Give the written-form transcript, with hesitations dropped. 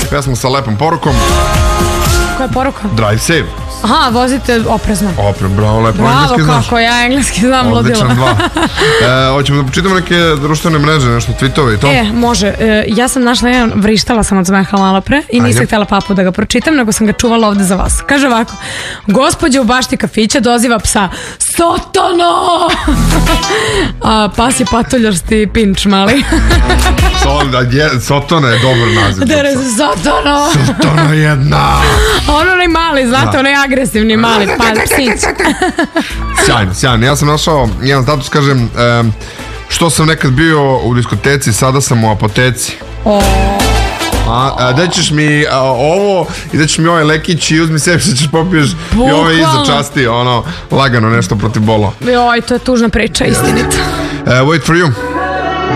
pesma sa lepom porukom. Koja je poruka? Drive safe. Aha, vozite oprezno. Bravo, lepo. Bravo, kako ja engleski znam, ludilo. Odličan 2. Hoćemo da počitamo neke društvene mreže, nešto, tweetove i to? Može. Ja sam našla jedan, vrištala sam od smeha malo pre i nisam htjela Papu da ga pročitam, nego sam ga čuvala ovde za vas. Kaže ovako: gospođa u bašti kafića doziva psa Sotono! A pas je patoljarski pinč mali. Sotono je dobar naziv. Sotono! Sotono jedna! Ono onaj mali, znate, onaj agresivni mali psić. Sjajno. Ja sam našao jedan status, kažem, što sam nekad bio u diskoteci, sada sam u apoteci. Da ćeš mi ovo i da ćeš mi ovaj lekić i uzmi sebi što ćeš popiješ i ovo je iza časti, ono, lagano nešto protiv bola. Joj, to je tužna priča, istinita. Wait for you.